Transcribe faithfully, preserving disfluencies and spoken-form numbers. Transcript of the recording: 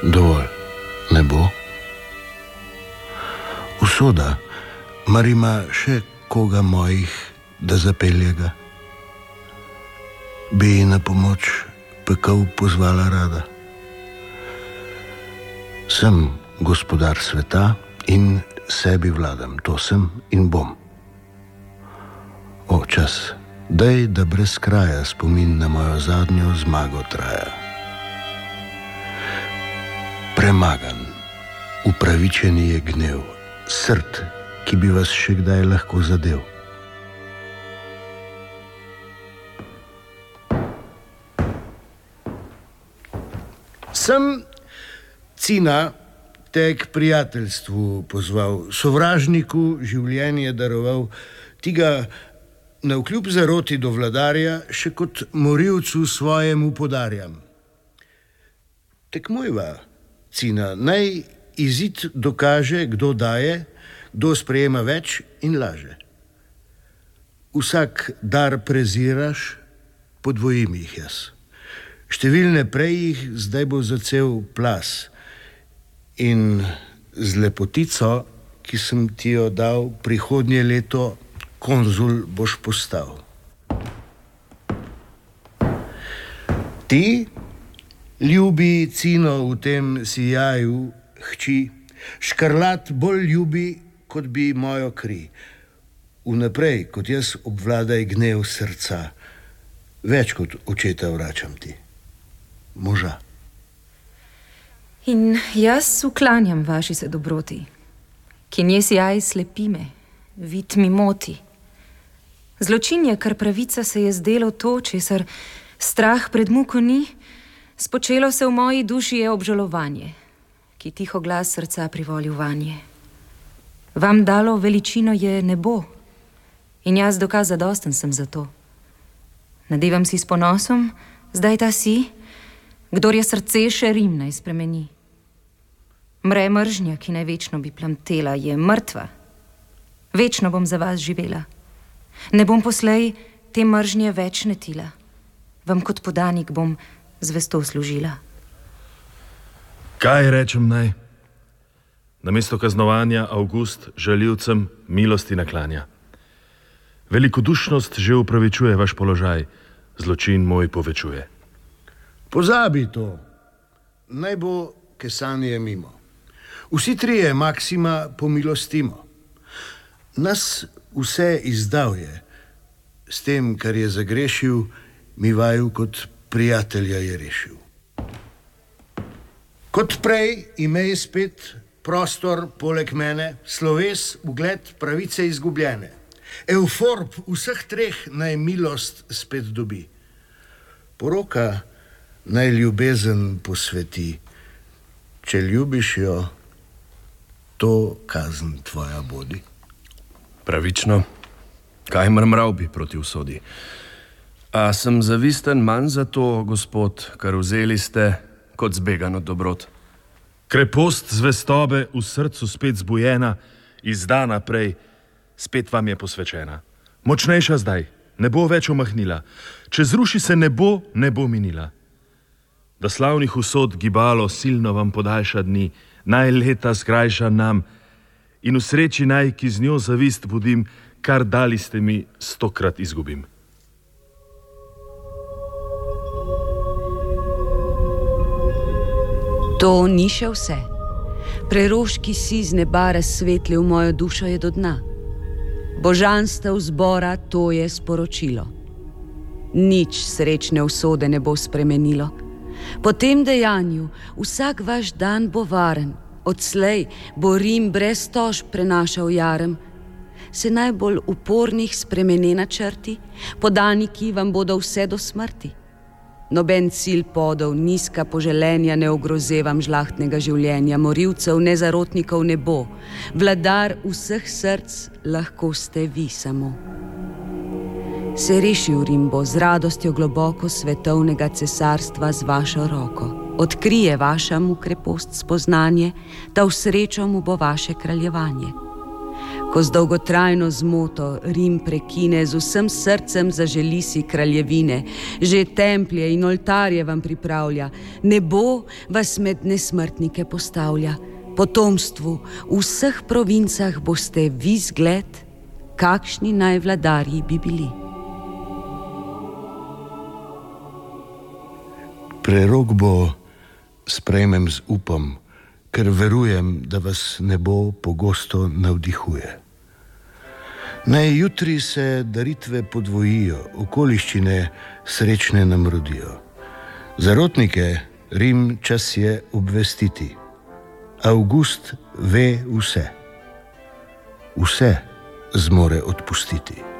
Dovolj ne bo. Usoda, mar ima še koga mojih, da zapelje ga? Bi ji na pomoč pekel pozvala rada. Sem gospodar sveta in sebi vladam, to sem in bom. O, čas, daj, da brez kraja spomin na mojo zadnjo zmago traja. Premagan, upravičeni je gnev, srd, ki bi vas še kdaj lahko zadev. Sem Cina te k prijateljstvu pozval, sovražniku življenje daroval, ti ga navkljub zaroti do vladarja še kot morilcu svojemu podarjam. Tekmujva, Cina, naj izid dokaže, kdo daje, kdo sprejema več in laže. Vsak dar preziraš, podvojim jih jaz. Številne prej jih zdaj bo zacel plas. In z lepotico, ki sem ti jo dal, prihodnje leto konzul boš postal. Ti, ljubi Cino v tem sijaju, hči, škrlat bolj ljubi, kot bi mojo kri. Vnaprej, kot jaz, obvladaj gnev srca, več kot očeta vračam ti, moža. In jaz uklanjam vaši se dobroti, ki nje sjaj slepi me, vid mi moti. Zločin je, kar pravica se je zdelo to, česar strah pred muko ni, spočelo se v moji duši je obžalovanje, ki tiho glas srca privolil vanje. Vam dalo veličino je nebo, in jaz dokaz zadosten sem za to. Nadevam si s ponosom, zdaj ta si, kdor je srce še Rim naj spremeni. Mre mržnja, ki naj večno bi plamtela, je mrtva. Večno bom za vas živela. Ne bom poslej te mržnje več netila. Vam kot podanik bom zvesto služila. Kaj rečem naj? Namesto kaznovanja Avgust žaljivcem milosti naklanja. Velikodušnost že upravičuje vaš položaj, zločin moj povečuje. Pozabi to, naj bo kesanje mimo. Vsi trije Maksima pomilostimo. Nas vse izdal je, s tem, kar je zagrešil, mi vaju kot prijatelja je rešil. Kot prej imej spet prostor poleg mene, sloves, ugled, pravice izgubljene. Euforb vseh treh naj milost spet dobi. Poroka naj ljubezen posveti. Če ljubiš jo, to kazen tvoja bodi. Pravično, kaj mrmral bi proti usodi. A sem zavisten manj za to, gospod, kar vzeli ste kot zbegan od dobrot. Krepost zvestobe v srcu spet zbujena, izdana prej, spet vam je posvečena. Močnejša zdaj, ne bo več omahnila. Če zruši se nebo, ne bo minila. Da slavnih usod gibalo silno vam podaljša dni, naj leta skrajša nam in v sreči naj, ki z njo zavist budim, kar dali ste mi, stokrat izgubim. To ni še vse. Preroški si z neba razsvetlil mojo dušo je do dna. Božanstev zbora to je sporočilo. Nič srečne usode ne bo spremenilo. Po tem dejanju vsak vaš dan bo varen, odslej bo Rim brez tožb prenašal jarem. Se najbolj upornih spremene načrti, podaniki vam bodo vse do smrti. Noben cilj podov, nizka poželenja ne ogrozevam žlahtnega življenja, morilcev, nezarotnikov ne bo. Vladar vseh src lahko ste vi samo. Se rešil Rim bo z radostjo globoko svetovnega cesarstva z vašo roko. Odkrije vaša mu krepost spoznanje, da v srečo mu bo vaše kraljevanje. Ko z dolgotrajno zmoto Rim prekine, z vsem srcem zaželi si kraljevine, že templje in oltarje vam pripravlja, nebo vas med nesmrtnike postavlja. Potomstvu v vseh provincah boste vi zgled, kakšni najvladarji bi bili. Prerok bo sprejmem z upom, ker verujem, da vas nebo pogosto navdihuje. Naj jutri se daritve podvojijo, okoliščine srečne nam rodijo. Zarotnike Rim čas je obvestiti. Avgust ve vse. Vse zmore odpustiti.